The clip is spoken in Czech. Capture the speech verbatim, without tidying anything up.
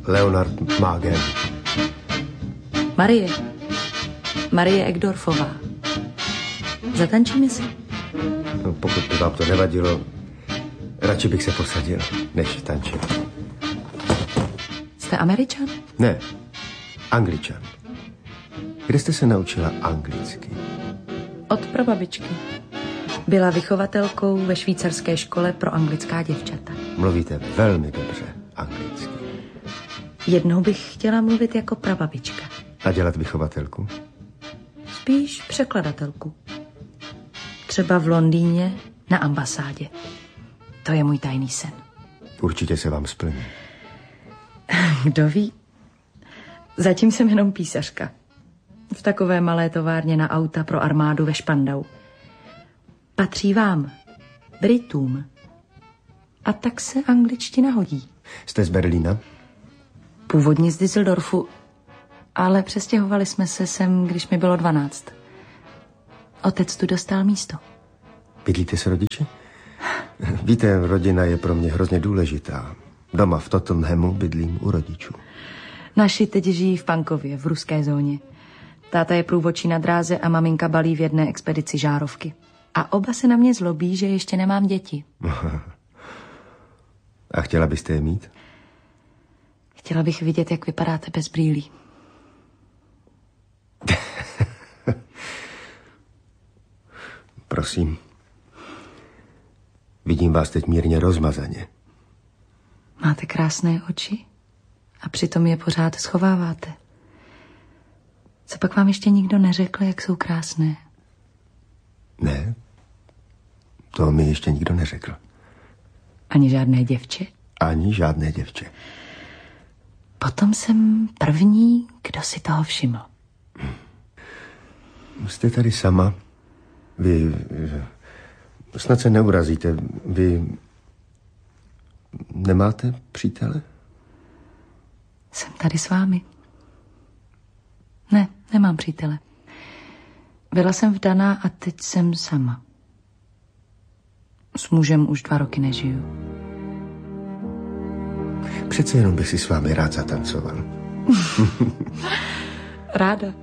Leonard má gen. Marie. Marie Egdorfová. Zatančíme si? No, pokud by vám to nevadilo, radši bych se posadil, než tančit. Jste Američan? Ne, Angličan. Kde jste se naučila anglicky? Od prababičky. Byla vychovatelkou ve švýcarské škole pro anglická děvčata. Mluvíte velmi dobře anglicky. Jednou bych chtěla mluvit jako prababička. A dělat vychovatelku? Spíš překladatelku. Třeba v Londýně na ambasádě. To je můj tajný sen. Určitě se vám splní. Kdo ví? Zatím jsem jenom písařka. V takové malé továrně na auta pro armádu ve Špandau. Patří vám, Britům. A tak se angličtina hodí. Jste z Berlína? Původně z Düsseldorfu, ale přestěhovali jsme se sem, když mi bylo dvanáct. Otec tu dostal místo. Bydlíte s rodiči? Víte, rodina je pro mě hrozně důležitá. Doma v Tottenhamu bydlím u rodičů. Naši teď žijí v Pankově, v ruské zóně. Táta je průvodčí na dráze a maminka balí v jedné expedici žárovky. A oba se na mě zlobí, že ještě nemám děti. A chtěla byste je mít? Chtěla bych vidět, jak vypadáte bez brýlí. Prosím. Vidím vás teď mírně rozmazaně. Máte krásné oči a přitom je pořád schováváte. Co pak vám ještě nikdo neřekl, jak jsou krásné? Ne, to mi ještě nikdo neřekl. Ani žádné děvče? Ani žádné děvče. Potom jsem první, kdo si toho všiml. Jste tady sama. Vy... Snad se neurazíte. Vy... Nemáte přítele? Jsem tady s vámi. Ne, nemám přítele. Byla jsem vdaná a teď jsem sama. S mužem už dva roky nežiju. Přece jenom bych si s vámi rád zatancoval. Ráda.